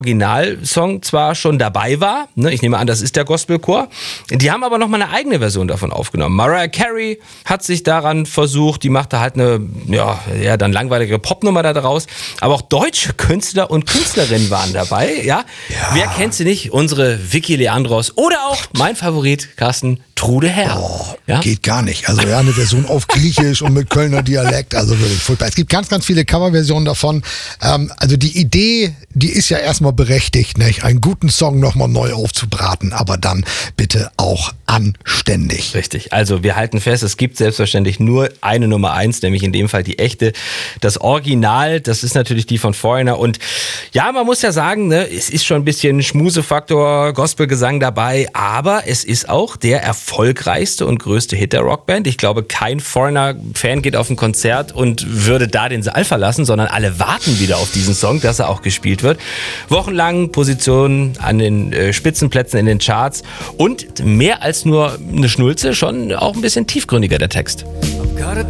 Originalsong zwar schon dabei war, ne, ich nehme an, das ist der Gospelchor, die haben aber nochmal eine eigene Version davon aufgenommen. Mariah Carey hat sich daran versucht, die machte halt eine, dann langweilige Popnummer da draus, aber auch deutsche Künstler und Künstlerinnen waren dabei, ja. Wer kennt sie nicht? Unsere Vicky Leandros oder auch mein Favorit, Carsten, Trude Herr. Geht gar nicht. Also eine Version auf Griechisch und mit Kölner Dialekt, also wirklich furchtbar. Es gibt ganz, ganz viele Coverversionen davon. Also die Idee, die ist ja erstmal berechtigt, nicht? Einen guten Song nochmal neu aufzubraten, aber dann bitte auch anständig. Richtig. Also wir halten fest, es gibt selbstverständlich nur eine Nummer 1, nämlich in dem Fall die echte. Das Original, das ist natürlich die von Foreigner. Und ja, man muss ja sagen, ne, es ist schon ein bisschen Schmusefaktor, Gospelgesang dabei, aber es ist auch der erfolgreichste und größte Hit der Rockband. Ich glaube, kein Foreigner-Fan geht auf ein Konzert und würde da den Saal verlassen, sondern alle warten wieder auf diesen Song, dass er auch gespielt wird. Wochenlang Positionen an den Spitzenplätzen in den Charts und mehr als nur eine Schnulze, schon auch ein bisschen tiefgründiger der Text.